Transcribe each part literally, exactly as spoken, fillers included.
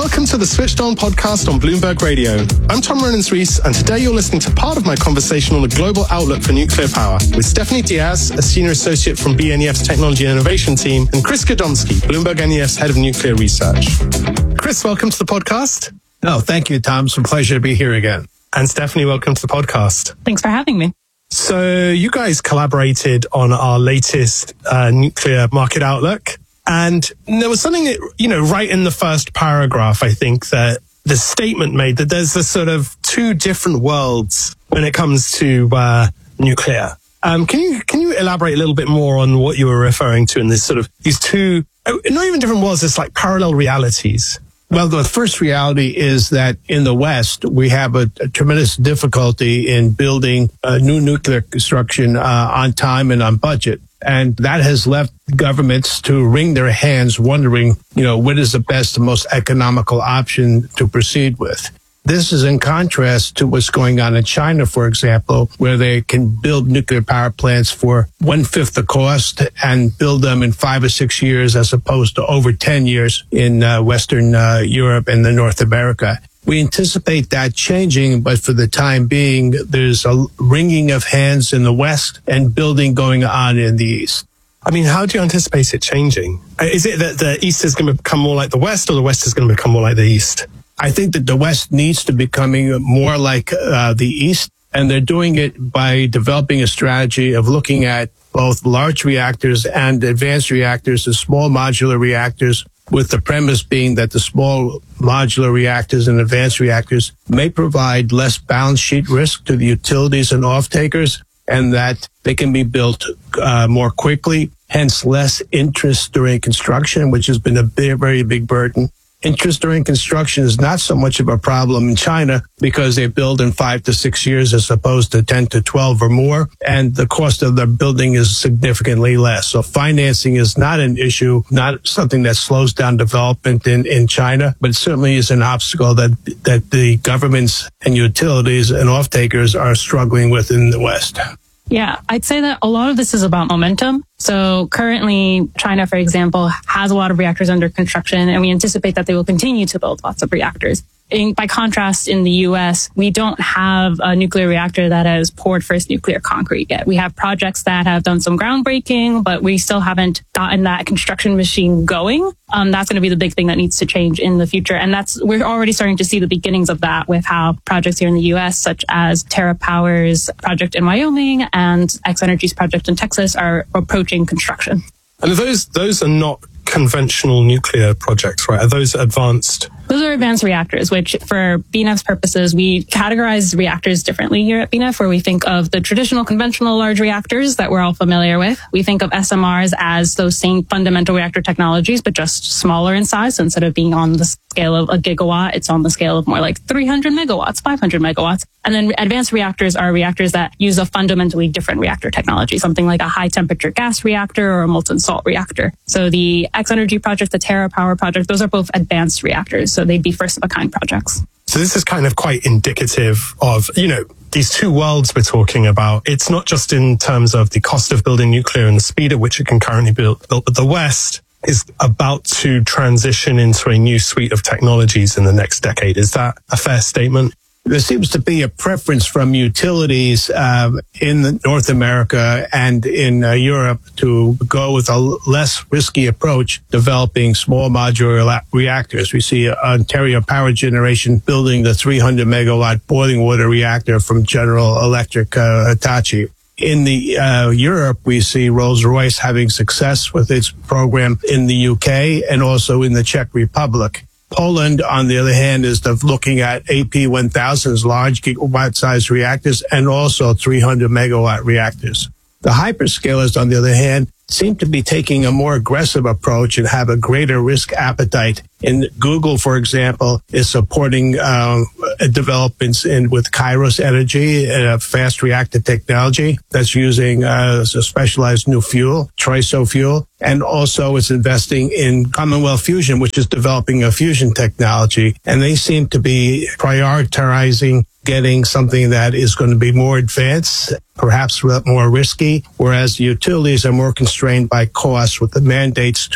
Welcome to the Switched On podcast on Bloomberg Radio. I'm Tom Rollins-Rees, and today you're listening to part of my conversation on the global outlook for nuclear power with Stephanie Diaz, a senior associate from B N E F's Technology and Innovation team, and Chris Gadomski, Bloomberg N E F's head of nuclear research. Chris, welcome to the podcast. No, thank you, Tom. It's a pleasure to be here again. And Stephanie, welcome to the podcast. Thanks for having me. So you guys collaborated on our latest uh, nuclear market outlook. And there was something, you know, right in the first paragraph, I think, that the statement made that there's this sort of two different worlds when it comes to uh, nuclear. Um, can you can you elaborate a little bit more on what you were referring to in this sort of these two, not even different worlds, it's like parallel realities? Well, the first reality is that in the West, we have a, a tremendous difficulty in building a new nuclear construction uh, on time and on budget. And that has left governments to wring their hands wondering, you know, what is the best and most economical option to proceed with. This is in contrast to what's going on in China, for example, where they can build nuclear power plants for one-fifth the cost and build them in five or six years as opposed to over ten years in uh, Western uh, Europe and the North America. We anticipate that changing, but for the time being, there's a wringing of hands in the West and building going on in the East. I mean, how do you anticipate it changing? Is it that the East is going to become more like the West, or the West is going to become more like the East? I think that the West needs to becoming more like uh, the East, and they're doing it by developing a strategy of looking at both large reactors and advanced reactors and small modular reactors, with the premise being that the small modular reactors and advanced reactors may provide less balance sheet risk to the utilities and off-takers, and that they can be built uh, more quickly, hence less interest during construction, which has been a very, very big burden. Interest during construction is not so much of a problem in China because they build in five to six years as opposed to ten to twelve or more, and the cost of their building is significantly less. So financing is not an issue, not something that slows down development in, in China, but it certainly is an obstacle that, that the governments and utilities and off-takers are struggling with in the West. Yeah, I'd say that a lot of this is about momentum. So currently, China, for example, has a lot of reactors under construction, and we anticipate that they will continue to build lots of reactors. In, by contrast, in the U S, we don't have a nuclear reactor that has poured first nuclear concrete yet. We have projects that have done some groundbreaking, but we still haven't gotten that construction machine going. Um, that's going to be the big thing that needs to change in the future. And that's, we're already starting to see the beginnings of that with how projects here in the U S, such as TerraPower's project in Wyoming and X-Energy's project in Texas, are approaching construction. And those those are not conventional nuclear projects, right? Are those advanced? Those are advanced reactors, which for B N E F's purposes, we categorize reactors differently here at B N E F, where we think of the traditional conventional large reactors that we're all familiar with. We think of S M Rs as those same fundamental reactor technologies, but just smaller in size. So instead of being on the scale of a gigawatt, it's on the scale of more like three hundred megawatts, five hundred megawatts. And then advanced reactors are reactors that use a fundamentally different reactor technology, something like a high temperature gas reactor or a molten salt reactor. So the X-Energy project, the TerraPower project, those are both advanced reactors. So they'd be first of a kind projects. So this is kind of quite indicative of, you know, these two worlds we're talking about. It's not just in terms of the cost of building nuclear and the speed at which it can currently be built, but the West is about to transition into a new suite of technologies in the next decade. Is that a fair statement? There seems to be a preference from utilities uh, in North America and in uh, Europe to go with a less risky approach, developing small modular reactors. We see Ontario Power Generation building the three hundred megawatt boiling water reactor from General Electric uh, Hitachi. In the uh, Europe, we see Rolls-Royce having success with its program in the U K and also in the Czech Republic. Poland, on the other hand, is the, looking at A P one thousands, large gigawatt-sized reactors, and also three hundred megawatt reactors. The hyperscalers, on the other hand, seem to be taking a more aggressive approach and have a greater risk appetite. And Google, for example, is supporting um, developments in with Kairos Energy, a fast reactor technology that's using uh, a specialized new fuel, TRISO fuel, and also is investing in Commonwealth Fusion, which is developing a fusion technology. And they seem to be prioritizing getting something that is going to be more advanced, perhaps more risky, whereas the utilities are more constrained by cost with the mandates to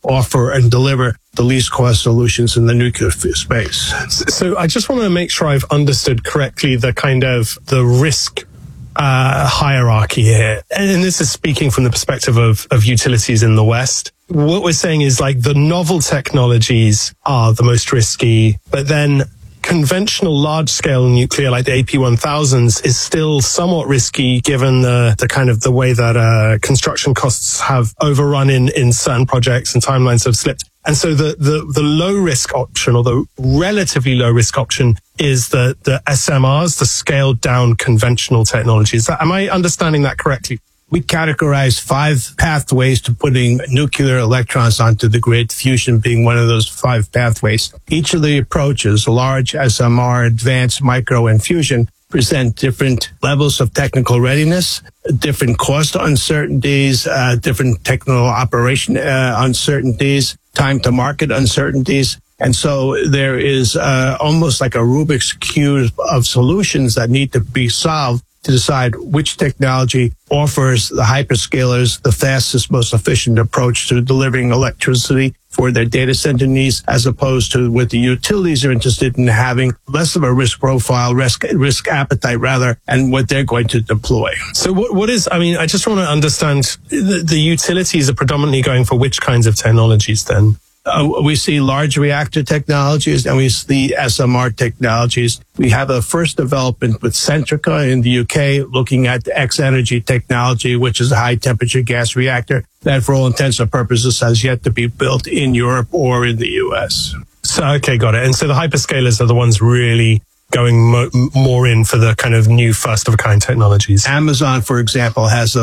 offer and deliver the least cost solutions in the nuclear space. So I just want to make sure I've understood correctly the kind of the risk uh, hierarchy here. And this is speaking from the perspective of, of utilities in the West. What we're saying is like the novel technologies are the most risky, but then conventional large-scale nuclear like the A P one thousands is still somewhat risky given the, the kind of the way that uh, construction costs have overrun in, in certain projects and timelines have slipped. And so the, the, the low-risk option or the relatively low-risk option is the, the S M Rs, the scaled-down conventional technologies. Am I understanding that correctly? We categorize five pathways to putting nuclear electrons onto the grid, fusion being one of those five pathways. Each of the approaches, large, S M R, advanced, micro, and fusion, present different levels of technical readiness, different cost uncertainties, uh, different technical operation uh, uncertainties, time to market uncertainties. And so there is uh, almost like a Rubik's Cube of solutions that need to be solved to decide which technology offers the hyperscalers the fastest, most efficient approach to delivering electricity for their data center needs, as opposed to what the utilities are interested in having less of a risk profile, risk risk appetite rather, and what they're going to deploy. So what what is, I mean, I just want to understand, the, the utilities are predominantly going for which kinds of technologies then? Uh, we see large reactor technologies and we see S M R technologies. We have a first development with Centrica in the U K looking at X-energy technology, which is a high temperature gas reactor that for all intents and purposes has yet to be built in Europe or in the U S. So, okay, got it. And so the hyperscalers are the ones really going mo- more in for the kind of new first-of-a-kind technologies. Amazon, for example, has a,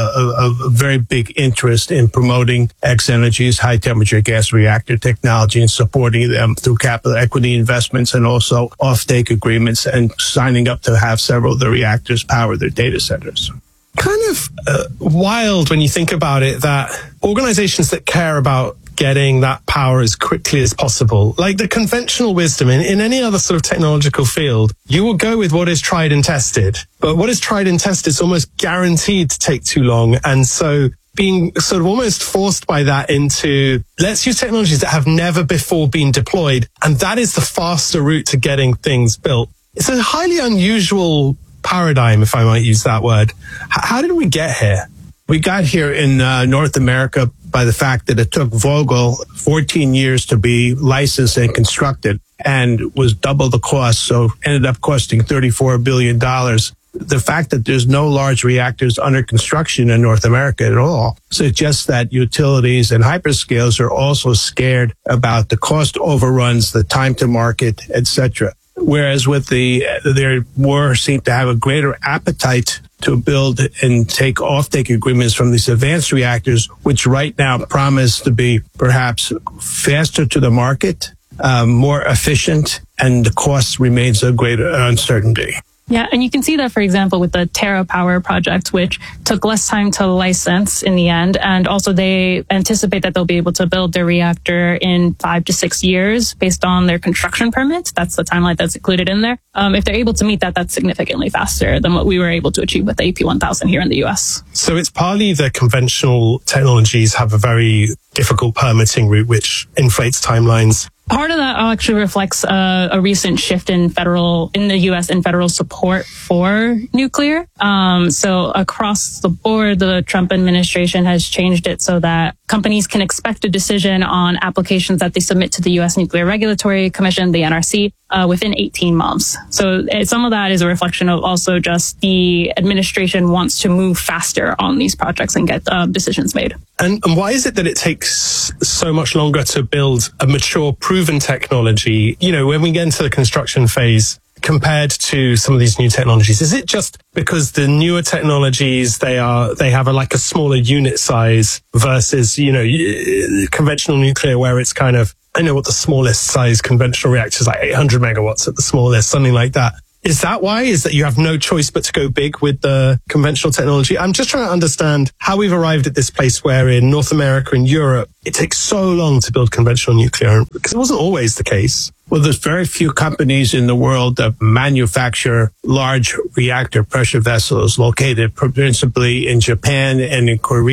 a, a very big interest in promoting X-Energy's high-temperature gas reactor technology and supporting them through capital equity investments and also off-take agreements and signing up to have several of the reactors power their data centers. Kind of uh, wild when you think about it that organizations that care about getting that power as quickly as possible, like the conventional wisdom in, in any other sort of technological field, you will go with what is tried and tested. But what is tried and tested is almost guaranteed to take too long. And so being sort of almost forced by that into, let's use technologies that have never before been deployed. And that is the faster route to getting things built. It's a highly unusual paradigm, if I might use that word. H- how did we get here? We got here in uh, North America by the fact that it took Vogtle fourteen years to be licensed and constructed and was double the cost, so ended up costing thirty-four billion dollars. The fact that there's no large reactors under construction in North America at all suggests that utilities and hyperscalers are also scared about the cost overruns, the time to market, et cetera. Whereas with the, there more seem to have a greater appetite to build and take offtake agreements from these advanced reactors, which right now promise to be perhaps faster to the market, um, more efficient, and the cost remains a greater uncertainty. Yeah, and you can see that, for example, with the TerraPower project, which took less time to license in the end. And also they anticipate that they'll be able to build their reactor in five to six years based on their construction permits. That's the timeline that's included in there. Um, if they're able to meet that, that's significantly faster than what we were able to achieve with the A P one thousand here in the U S. So it's partly the conventional technologies have a very difficult permitting route, which inflates timelines. Part of that actually reflects uh, a recent shift in federal, in the U S in federal support for nuclear. Um, so across the board, the Trump administration has changed it so that companies can expect a decision on applications that they submit to the U S Nuclear Regulatory Commission, the N R C, uh, within eighteen months. So uh, some of that is a reflection of also just the administration wants to move faster on these projects and get uh, decisions made. And, and why is it that it takes so much longer to build a mature, proven technology, you know, when we get into the construction phase compared to some of these new technologies? Is it just because the newer technologies, they are, they have a, like a smaller unit size versus, you know, conventional nuclear where it's kind of, I know what the smallest size conventional reactor is, like eight hundred megawatts at the smallest, something like that. Is that why? Is that you have no choice but to go big with the conventional technology? I'm just trying to understand how we've arrived at this place where in North America and Europe, it takes so long to build conventional nuclear, because it wasn't always the case. Well, there's very few companies in the world that manufacture large reactor pressure vessels located principally in Japan and in Korea.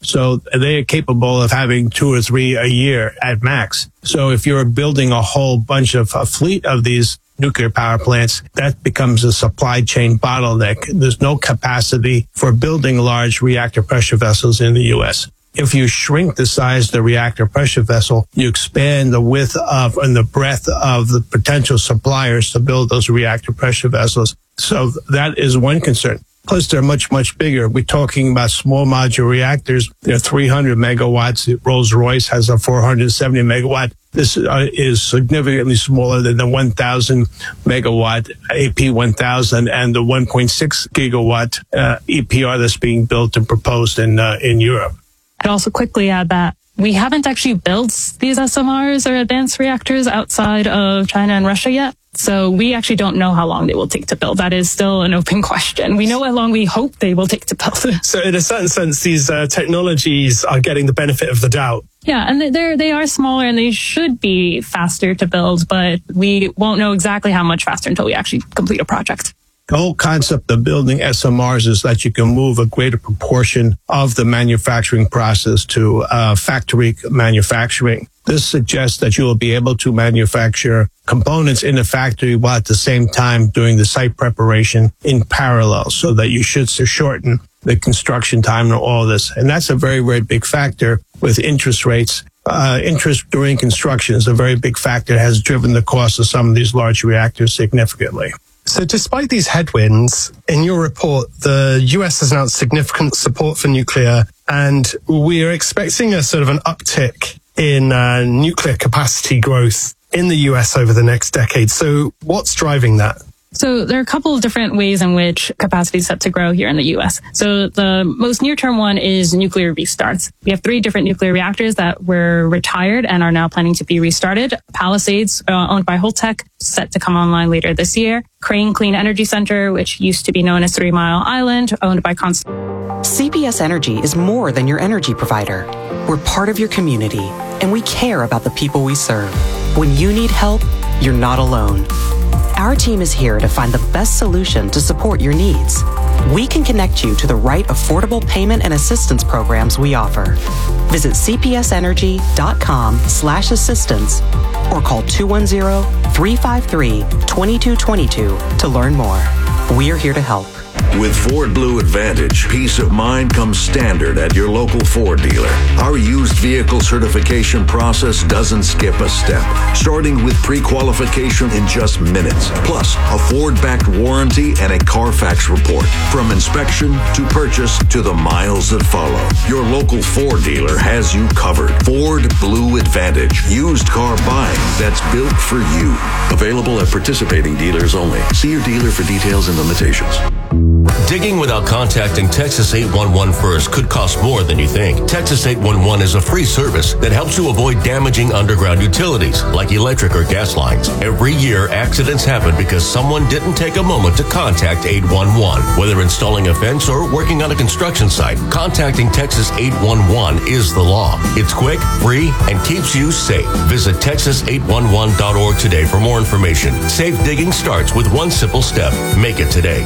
So they are capable of having two or three a year at max. So if you're building a whole bunch of a fleet of these nuclear power plants, that becomes a supply chain bottleneck. There's no capacity for building large reactor pressure vessels in the U S. If you shrink the size of the reactor pressure vessel, you expand the width of and the breadth of the potential suppliers to build those reactor pressure vessels. So that is one concern. Plus, they're much, much bigger. We're talking about small modular reactors. They're three hundred megawatts. Rolls-Royce has a four hundred seventy megawatt. This uh, is significantly smaller than the one thousand megawatt A P one thousand and the one point six gigawatt uh, E P R that's being built and proposed in uh, in Europe. I'd also quickly add that we haven't actually built these S M Rs or advanced reactors outside of China and Russia yet. So we actually don't know how long they will take to build. That is still an open question. We know how long we hope they will take to build. So in a certain sense, these uh, technologies are getting the benefit of the doubt. Yeah, and they're, they are smaller and they should be faster to build, but we won't know exactly how much faster until we actually complete a project. The whole concept of building S M Rs is that you can move a greater proportion of the manufacturing process to uh, factory manufacturing. This suggests that you will be able to manufacture components in the factory while at the same time doing the site preparation in parallel, so that you should shorten the construction time and all this. And that's a very, very big factor with interest rates. Uh, interest during construction is a very big factor that has driven the cost of some of these large reactors significantly. So despite these headwinds, in your report, the U S has announced significant support for nuclear, and we are expecting a sort of an uptick in uh, nuclear capacity growth in the U S over the next decade. So what's driving that? So there are a couple of different ways in which capacity is set to grow here in the U S. So the most near-term one is nuclear restarts. We have three different nuclear reactors that were retired and are now planning to be restarted. Palisades, uh, owned by Holtec, set to come online later this year. Crane Clean Energy Center, which used to be known as Three Mile Island, owned by Const- C P S Energy is more than your energy provider. We're part of your community, and we care about the people we serve. When you need help, you're not alone. Our team is here to find the best solution to support your needs. We can connect you to the right affordable payment and assistance programs we offer. Visit cpsenergy.com slash assistance or call two one zero, three five three, two two two two to learn more. We're here to help. With Ford Blue Advantage, peace of mind comes standard at your local Ford dealer. Our used vehicle certification process doesn't skip a step, starting with pre-qualification in just minutes, plus a Ford-backed warranty and a Carfax report. From inspection to purchase to the miles that follow, your local Ford dealer has you covered. Ford Blue Advantage, used car buying that's built for you. Available at participating dealers only. See your dealer for details and limitations. Digging without contacting Texas eight one one first could cost more than you think. Texas eight one one is a free service that helps you avoid damaging underground utilities like electric or gas lines. Every year, accidents happen because someone didn't take a moment to contact eight one one. Whether installing a fence or working on a construction site, contacting Texas eight one one is the law. It's quick, free, and keeps you safe. Visit texas eight one one dot org today for more information. Safe digging starts with one simple step. Make it today.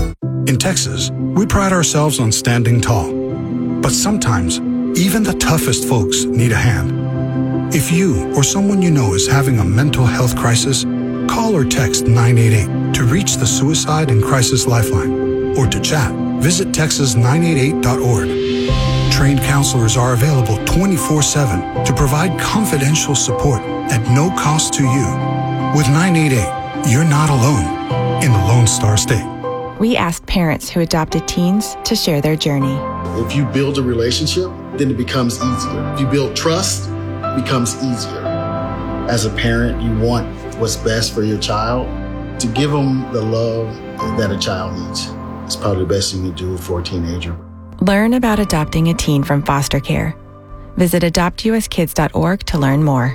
In Texas, we pride ourselves on standing tall. But sometimes, even the toughest folks need a hand. If you or someone you know is having a mental health crisis, call or text nine eight eight to reach the Suicide and Crisis Lifeline. Or to chat, visit texas nine eight eight dot org. Trained counselors are available twenty-four seven to provide confidential support at no cost to you. With nine eight eight, you're not alone in the Lone Star State. We asked parents who adopted teens to share their journey. If you build a relationship, then it becomes easier. If you build trust, it becomes easier. As a parent, you want what's best for your child. To give them the love that a child needs is probably the best thing you can do for a teenager. Learn about adopting a teen from foster care. Visit adopt u s kids dot org to learn more.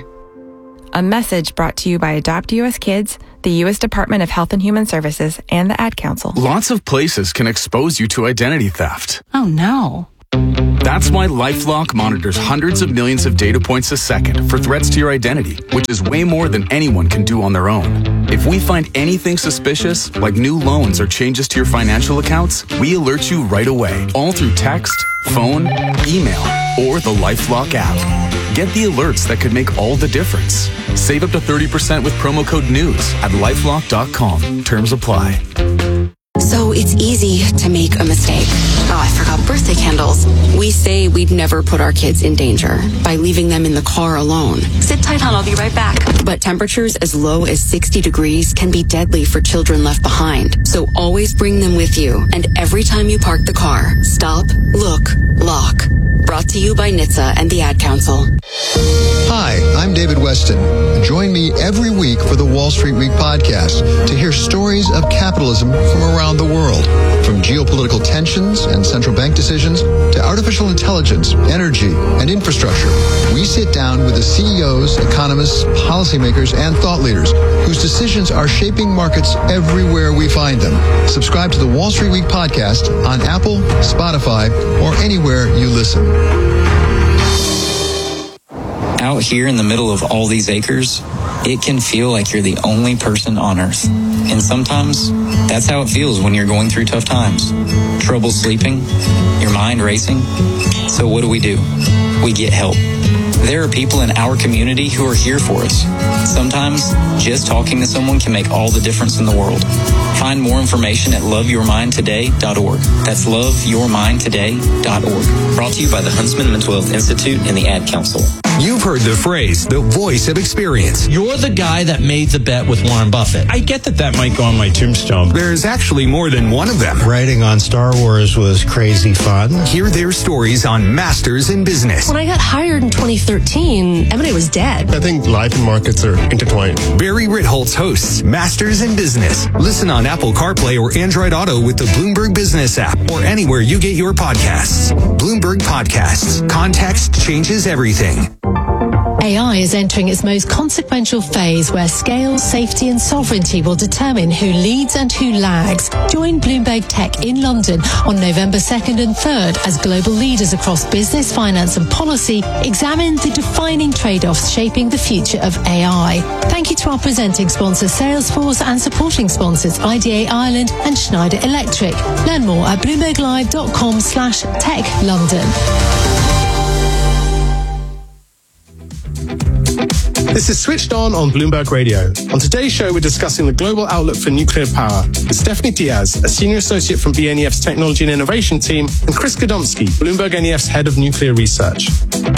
A message brought to you by Adopt U S Kids, the U S Department of Health and Human Services, and the Ad Council. Lots of places can expose you to identity theft. Oh, no. That's why LifeLock monitors hundreds of millions of data points a second for threats to your identity, which is way more than anyone can do on their own. If we find anything suspicious, like new loans or changes to your financial accounts, we alert you right away, all through text, phone, email, or the LifeLock app. Get the alerts that could make all the difference. Save up to thirty percent with promo code NEWS at lifelock dot com. Terms apply. So it's easy to make a mistake. Oh, I forgot birthday candles. We say we'd never put our kids in danger by leaving them in the car alone. Sit tight, hon, I'll be right back. But temperatures as low as sixty degrees can be deadly for children left behind. So always bring them with you. And every time you park the car, stop, look, lock. Brought to you by N H T S A and the Ad Council. Hi, I'm David Weston. Join me every week for the Wall Street Week podcast to hear stories of capitalism from around the world. From geopolitical tensions and central bank decisions to artificial intelligence, energy, and infrastructure, we sit down with the C E Os, economists, policymakers, and thought leaders whose decisions are shaping markets everywhere we find them. Subscribe to the Wall Street Week podcast on Apple, Spotify, or anywhere you listen. Out here in the middle of all these acres, it can feel like you're the only person on Earth. And sometimes, that's how it feels when you're going through tough times. Trouble sleeping, your mind racing. So what do we do? We get help. There are people in our community who are here for us. Sometimes, just talking to someone can make all the difference in the world. Find more information at love your mind today dot org. That's love your mind today dot org. Brought to you by the Huntsman Mental Health Institute and the Ad Council. You've heard the phrase, the voice of experience. You're the guy that made the bet with Warren Buffett. I get that that might go on my tombstone. There's actually more than one of them. Writing on Star Wars was crazy fun. Hear their stories on Masters in Business. When I got hired in twenty thirteen, M and A was dead. I think life and markets are intertwined. Barry Ritholtz hosts Masters in Business. Listen on Apple CarPlay or Android Auto with the Bloomberg Business app or anywhere you get your podcasts. Bloomberg Podcasts. Context changes everything. A I is entering its most consequential phase where scale, safety and sovereignty will determine who leads and who lags. Join Bloomberg Tech in London on November second and third as global leaders across business, finance and policy examine the defining trade-offs shaping the future of A I. Thank you to our presenting sponsors Salesforce and supporting sponsors I D A Ireland and Schneider Electric. Learn more at bloomberglive.com slash tech London. This is Switched On on Bloomberg Radio. On today's show, we're discussing the global outlook for nuclear power with Stephanie Diaz, a senior associate from B N E F's Technology and Innovation team, and Chris Gadomski, Bloomberg N E F's head of nuclear research.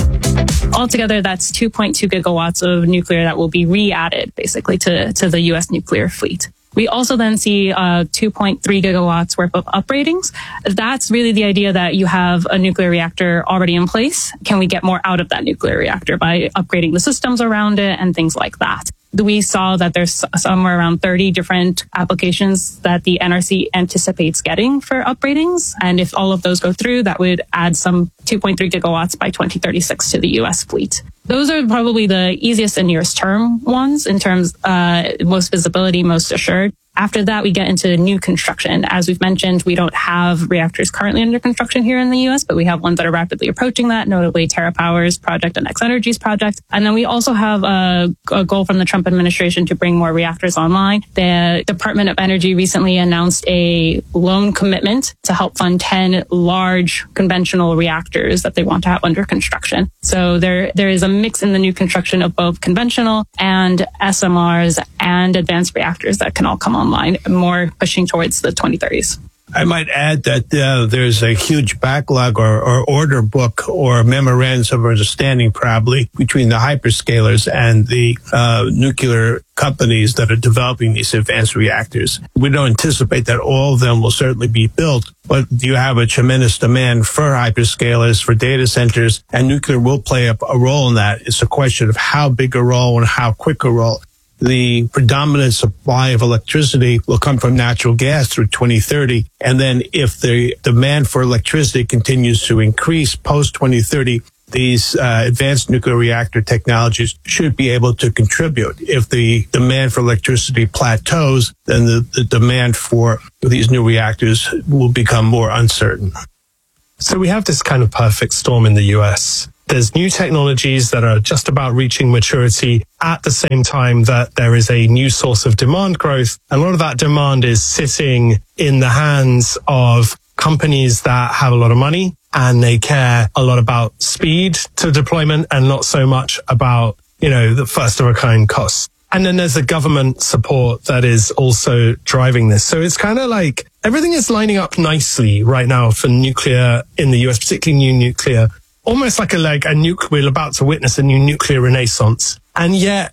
Altogether, that's two point two gigawatts of nuclear that will be re-added, basically, to, to the U S nuclear fleet. We also then see uh, two point three gigawatts worth of upgradings. That's really the idea that you have a nuclear reactor already in place. Can we get more out of that nuclear reactor by upgrading the systems around it and things like that? We saw that there's somewhere around thirty different applications that the N R C anticipates getting for upgradings. And if all of those go through, that would add some two point three gigawatts by twenty thirty-six to the U S fleet. Those are probably the easiest and nearest term ones in terms uh most visibility, most assured. After that, we get into new construction. As we've mentioned, we don't have reactors currently under construction here in the U S, but we have ones that are rapidly approaching that, notably TerraPower's project and X-Energy's project. And then we also have a, a goal from the Trump administration to bring more reactors online. The Department of Energy recently announced a loan commitment to help fund ten large conventional reactors that they want to have under construction. So there, there is a mix in the new construction of both conventional and S M Rs and advanced reactors that can all come online. Line, more pushing towards the twenty thirties. I might add that uh, there's a huge backlog or, or order book or memorandums of understanding probably between the hyperscalers and the uh, nuclear companies that are developing these advanced reactors. We don't anticipate that all of them will certainly be built, but you have a tremendous demand for hyperscalers, for data centers, and nuclear will play a, a role in that. It's a question of how big a role and how quick a role. The predominant supply of electricity will come from natural gas through twenty thirty. And then if the demand for electricity continues to increase post twenty thirty, these uh, advanced nuclear reactor technologies should be able to contribute. If the demand for electricity plateaus, then the, the demand for these new reactors will become more uncertain. So we have this kind of perfect storm in the U S. There's new technologies that are just about reaching maturity at the same time that there is a new source of demand growth. And a lot of that demand is sitting in the hands of companies that have a lot of money and they care a lot about speed to deployment and not so much about, you know, the first of a kind costs. And then there's the government support that is also driving this. So it's kind of like everything is lining up nicely right now for nuclear in the U S, particularly new nuclear. Almost like a like a nuclear, we're about to witness a new nuclear renaissance. And yet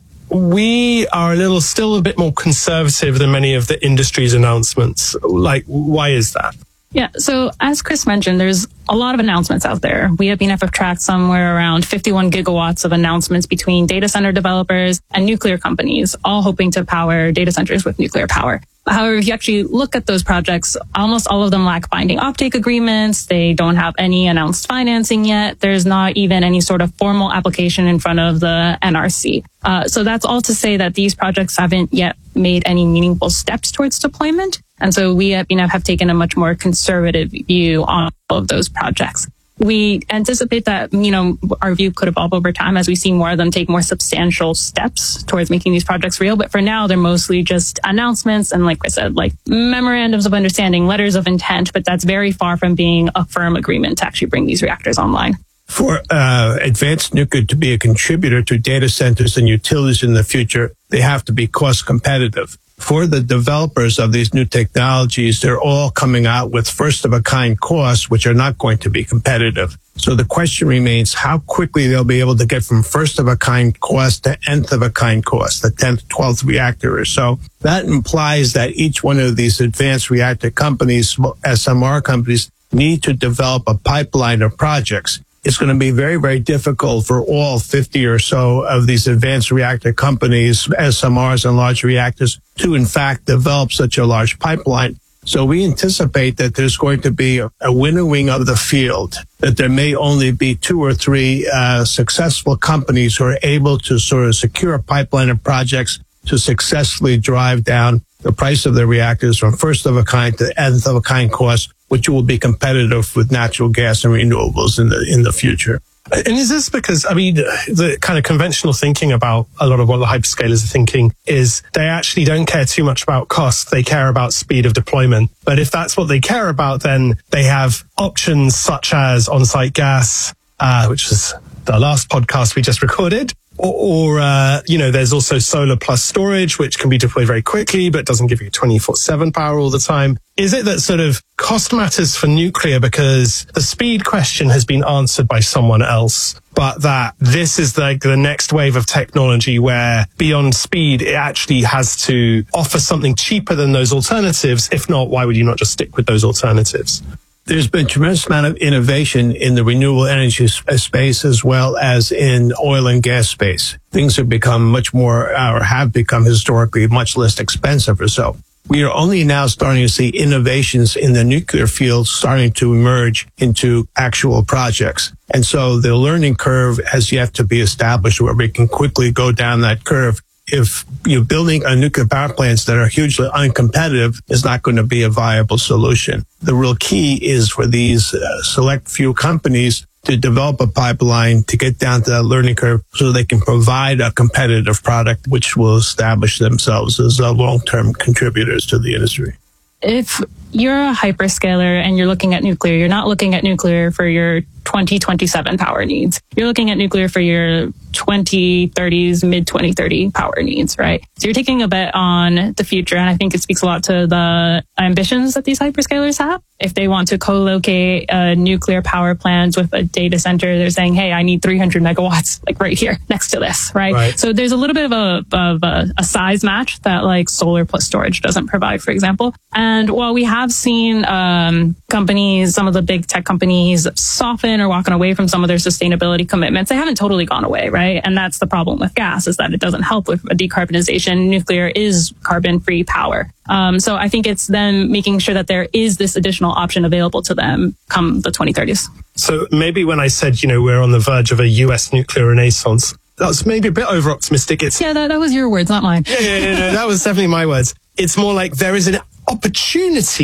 we are a little, still a bit more conservative than many of the industry's announcements. Like, why is that? Yeah. So as Chris mentioned, there's a lot of announcements out there. We at B N F have tracked somewhere around fifty-one gigawatts of announcements between data center developers and nuclear companies, all hoping to power data centers with nuclear power. However, if you actually look at those projects, almost all of them lack binding offtake agreements. They don't have any announced financing yet. There's not even any sort of formal application in front of the N R C. Uh, so that's all to say that these projects haven't yet made any meaningful steps towards deployment. And so we at B N F have taken a much more conservative view on all of those projects. We anticipate that, you know, our view could evolve over time as we see more of them take more substantial steps towards making these projects real. But for now, they're mostly just announcements and, like I said, like memorandums of understanding, letters of intent. But that's very far from being a firm agreement to actually bring these reactors online. For uh, advanced nuclear to be a contributor to data centers and utilities in the future, they have to be cost competitive. For the developers of these new technologies, they're all coming out with first-of-a-kind costs, which are not going to be competitive. So the question remains how quickly they'll be able to get from first-of-a-kind cost to nth-of-a-kind cost, the tenth, twelfth reactor or so. That implies that each one of these advanced reactor companies, S M R companies, need to develop a pipeline of projects. It's going to be very, very difficult for all fifty or so of these advanced reactor companies, S M Rs and large reactors, to in fact develop such a large pipeline. So we anticipate that there's going to be a, a winnowing of the field, that there may only be two or three uh, successful companies who are able to sort of secure a pipeline of projects to successfully drive down the price of the reactors from first of a kind to nth of a kind cost, which will be competitive with natural gas and renewables in the in the future. And is this because, I mean, the kind of conventional thinking about a lot of what the hyperscalers are thinking is they actually don't care too much about cost. They care about speed of deployment. But if that's what they care about, then they have options such as on-site gas, uh, which is the last podcast we just recorded. Or, or uh, you know, there's also solar plus storage, which can be deployed very quickly, but doesn't give you twenty-four seven power all the time. Is it that sort of cost matters for nuclear because the speed question has been answered by someone else, but that this is like the next wave of technology where beyond speed, it actually has to offer something cheaper than those alternatives? If not, why would you not just stick with those alternatives? There's been a tremendous amount of innovation in the renewable energy space as well as in oil and gas space. Things have become much more, or have become historically much less expensive or so. We are only now starting to see innovations in the nuclear field starting to emerge into actual projects. And so the learning curve has yet to be established where we can quickly go down that curve. If you're building a nuclear power plants that are hugely uncompetitive, is not going to be a viable solution. The real key is for these uh, select few companies to develop a pipeline to get down to that learning curve so they can provide a competitive product which will establish themselves as uh, long-term contributors to the industry. If you're a hyperscaler and you're looking at nuclear, you're not looking at nuclear for your twenty twenty-seven power needs. You're looking at nuclear for your twenty thirties, mid twenty thirty power needs, right? So you're taking a bet on the future. And I think it speaks a lot to the ambitions that these hyperscalers have. If they want to co-locate a nuclear power plant with a data center, they're saying, hey, I need three hundred megawatts, like right here next to this, right? right. So there's a little bit of a, of a, a size match that like solar plus storage doesn't provide, for example. And while we have seen um, companies, some of the big tech companies soften or walking away from some of their sustainability commitments, they haven't totally gone away, right? And that's the problem with gas, is that it doesn't help with decarbonization. Nuclear is carbon-free power. Um, so I think it's them making sure that there is this additional option available to them come the twenty thirties. So maybe when I said, you know, we're on the verge of a U S nuclear renaissance, that was maybe a bit over optimistic. It's yeah, that, that was your words, not mine. Yeah, yeah, yeah, no, that was definitely my words. It's more like there is an opportunity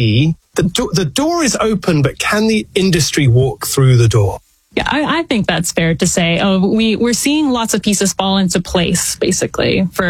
the, do- the door is open, but can the industry walk through the door? Yeah, I, I think that's fair to say. Oh, we, we're seeing lots of pieces fall into place, basically, for